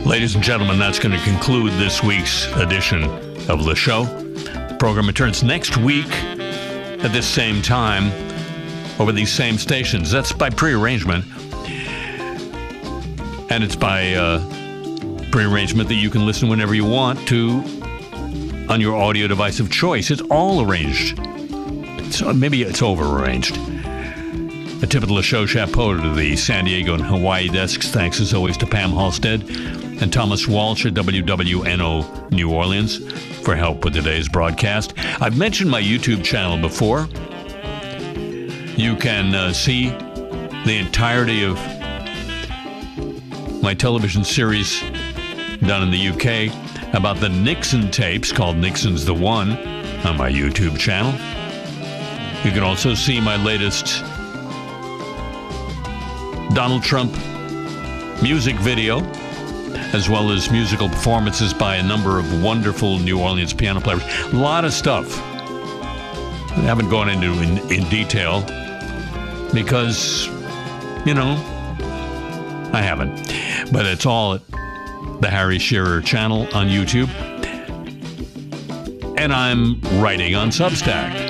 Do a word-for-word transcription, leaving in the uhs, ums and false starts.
Ladies and gentlemen, that's going to conclude this week's edition of the show. The program returns next week at this same time over these same stations. That's by prearrangement. And it's by uh, prearrangement that you can listen whenever you want to on your audio device of choice. It's all arranged. It's, maybe it's over-arranged. A tip of the show chapeau to the San Diego and Hawaii desks. Thanks as always to Pam Halstead and Thomas Walsh at W W N O New Orleans for help with today's broadcast. I've mentioned my YouTube channel before. You can uh, see the entirety of my television series done in the U K about the Nixon tapes called Nixon's the One on my YouTube channel. You can also see my latest Donald Trump music video, as well as musical performances by a number of wonderful New Orleans piano players. A lot of stuff. I haven't gone into in, in detail because, you know, I haven't. But it's all at the Harry Shearer channel on YouTube. And I'm writing on Substack.